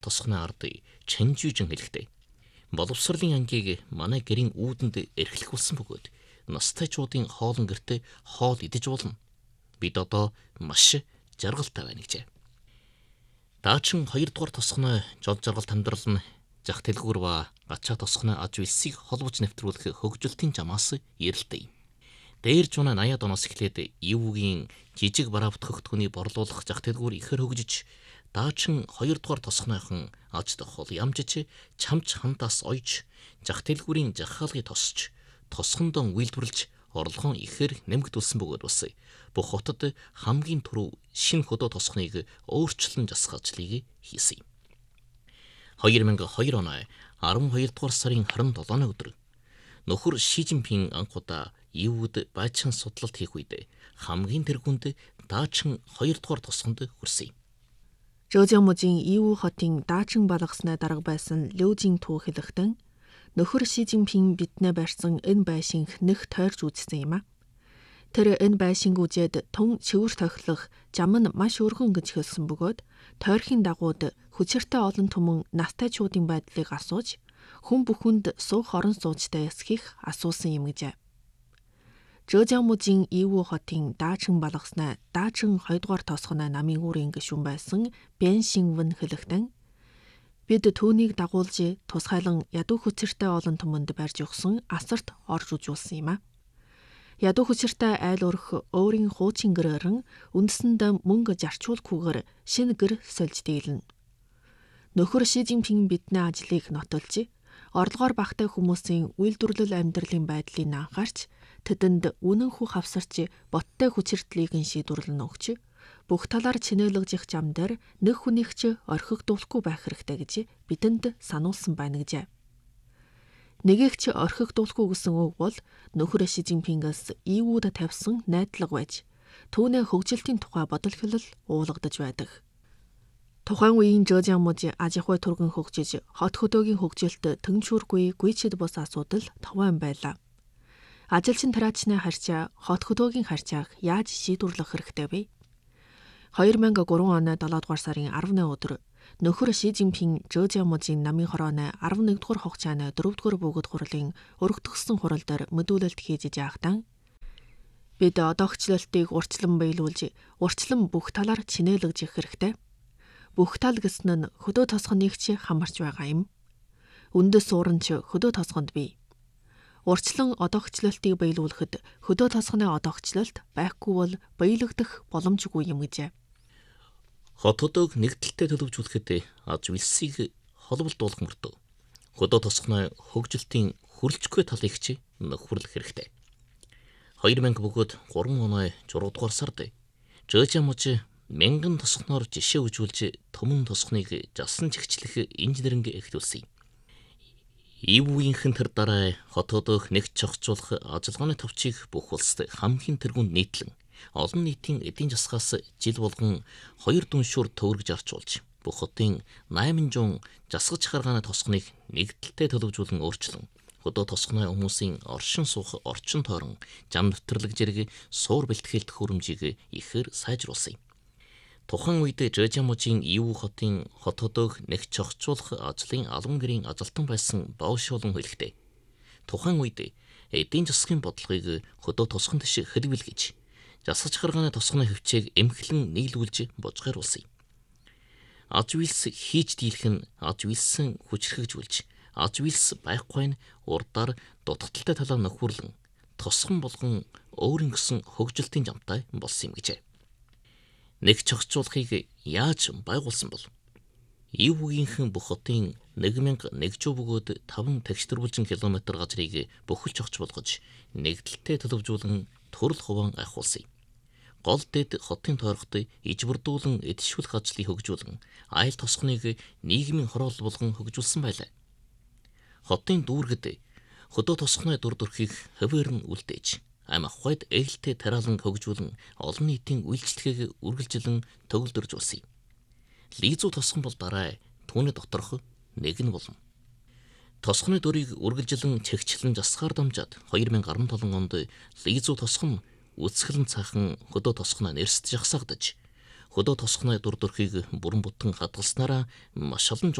тосгоны ардыг чанжижин хэлэхдээ боловсролын ангийг манай гэрийн үүдэнд эрхлэх болсон бөгөөд настайчуудын хоолн гэртээ хоол идэж болно. Бид одоо маш жаргалтай байна гэжээ. Даачин 2 дугаар тосгоны жол жаргалт амьдрал нь зах дэлгүүр ба гачаа тосгоны аж үйлсийг холбож нэвтрүүлэх хөгжилтийн замаас ирэлтэй. Дээр жуна 80-аад оноос эхлээд ИУ-гийн жижиг бараа бүтгэгдэхүүний борлуулах зах дэлгүүр ихээр хөгжиж, даачин 2 дугаар тосгоныхон аж тохол ямжиж, чамч хандаас ойж, зах дэлгүүрийн захаалгыг тосч, тосгондон үйлдвэрлэж орлогон ихээр нэмэгдүүлсэн бөгөөд бас бүх хотод хамгийн түрүү шинэ хөдөө тосгоныг өөрчлөн засгаажлыг хийсэн юм. 2002 оны 12 дугаар сарын 27-ны өдөр нөхөр Ши Жинпин анх удаа ИУ-д бачин судлалт хийх үед хамгийн тэргүүнд даачин 2 дугаар тосгонд хүрсэн юм. Жожиамужийн ИУ хотын даачин балгаснаа дарга байсан Лю Жинту хэлэхдээ нөхөр Ши Жинпин биднээ барьсан энэ байшинг нэх тойрж үзсэн юм а. Тэр энэ байшинг үзээд тун цэвэр тохилох зам нь маш өргөн гэж хэлсэн бөгөөд тойрхийн дагууд хүчиртэй олон түмэн настайчуудын байдлыг асууж хүн бүхэнд суух орон суучтай эсхийг асуусан юм гэжээ. Жожиамужийн ИУ хотын даачин балгаснаа даачин 2 дугаар тосгоны намын үүрийн гишүүн байсан Бэн Шинвэн хэлэхдээ бид түүнийг дагуулж тусгайлан ядуу хүчиртэй олон түмэнд барьж өгсөн асарт орж үзүүлсэн юм а. Ядуу хүчиртэй айл өрх өөрийн хуучин гэрээрэн үндэсэндээ мөнгө зарчуулахгүйгээр шинэ гэр сольж дийлнэ. Нөхөр Ши Жинпин бидний ажлыг нотолж, орлогоор багтай хүмүүсийн үйлдвэрлэл амьдралын байдлыг анхаарч, тэдэнд үнэнхүү хавсарч боттой хүчиртлийг шийдвэрлэн өгч, бүх талаар чинээлэгдэх зам дээр нэг хүнийгч орхигдуулахгүй байх хэрэгтэй гэж бидэнд сануулсан байна гэжээ. Нэгэгч орхигдуулахгүй гэсэн үг бол нөхөр Ши Жинпингээс ИУ-д тавьсан найдлага байж, түүний хөгжилтийн тухай бодол хэлэл уулгадаж байдаг. Тухайн үеийн Жожиамуж аж ахуй түргэн хөгжиж, хот хөдөөгийн хөгжилт тэнцвэргүй гүйцэд бус асуудал товхон байлаа. Ажилчин тараачны харьцаа, хот хөдөөгийн харьцааг яаж шийдвэрлэх хэрэгтэй вэ? 2003 оны 7 дугаар сарын 10-ны өдөр нөхөр Ши Жинпин Жожиамужийн намын хорооны 11 дугаар хугацааны 4 дугаар бөгөөд хурлын өргөтгсөн хурал дээр мэдүүлэлт хийж яахтан бид одоогчлолтыг урьдчилан биелүүлж, урьдчилан бүх талаар чинээлэгдэх хэрэгтэй. Бүх тал гэсэн нь хөдөө тосгоныг ч хамарч байгаа юм. Үндэс ууранч хөдөө тосгонд бий. Урьдчилан одоогчлолтыг биелүүлэхэд хөдөө тосгоны одоогчлолт байхгүй бол биелэгдэх боломжгүй юм гэжээ. Хот хөдөөг нэгдэлтэй төлөвжүүлэхэд аж үйлсийг холболдуулах мөртөө хөдөө тосгоны хөгжилтийн хүрлжгүй талыг ч нөхөрлөх хэрэгтэй. 2000 бөгөөд 3 оны 6 дугаар сард Жожиамуж мянган тосгоноор жишээ үзүүлж төмөн тосгоныг жасан чигчлэх инженеринг эхлүүлсэн. ИУ-ийнхэн тэр дараа хот хөдөөх нэгт зохицуулах ажиллагааны товчийг бүх улсад хамгийн тэргүүнд нийтлэн олон нийтийн эдийн засгаас жил болгон 2 дүншүүр төгрөг зарчуулж бүх хотын 800 засгаж харгааны тосгоныг нэгдэлтэй төлөвжүүлэн өөрчлөн хөдөө тосгоны хүмүүсийн оршин суух орчин тойрон зам нэвтрлэг зэрэг суур бэлтгэлт хөрөмжийг ихээр сайжруулсан юм. Тухайн үед Жожиамужийн ИУ хотын хот хөдөөх нэгт зохицуулах ажлын албан гэрийн ажилтан байсан Боошолон хэлэхдээ тухайн үед эдийн засгийн бодлогыг хөдөө тосгон дэш хэлбэлгэж засгаж харгааны тосгоны хөвчээг эмхлэн нийлүүлж божгааруулсан юм. Аж үйлс хийж дийлэх нь аж үйлсэн хүчрхэгжүүлж, аж үйлс байхгүй нь урдаар дутагдaltaй талаар нөхөрлөн тосгон болгон өөрийн гэсэн хөгжилтийн замтай болсон юм гэжээ. Нэг зохицуулахыг яаж байгуулсан бол ИУ-ийнхэн бүх хотын 1100 бөгөөд 5 тагшдэрвүлжин километр газрыг бүхэл зохиц болгож нэгдэлтэй төлөвжүүлэн төрөл хуваан ахиулсан. Гол дэд хотын тойрогт ижбэрдүүлэн эдшүүлэх ажлыг хөгжүүлэн айл тосгоныг нийгмийн хороол болгон хөгжүүлсэн байлаа. Хотын дүүргэд хөдөө тосгоны дур төрхийг хөвөр нь үлдээж, ам ахуйд ээлтэй тараалан хөгжүүлэн олон нийтийн үйлчлэгийг үргэлжлэн төгөлдөржүүлсэн. Лизүү тосгон бол дараа түүний доторх нэг нь болно. Тосгоны дөрийг үргэлжлэн чигчлэн засгаар дамжаад 2017 онд Лизүү тосгон үсгэлэн цаахан хөдөө тосгоноо нэрсэж жагсаагдаж Хөдөө тосгоны дур төрхийг бүрэн бүтэн хадгалснараа маш олон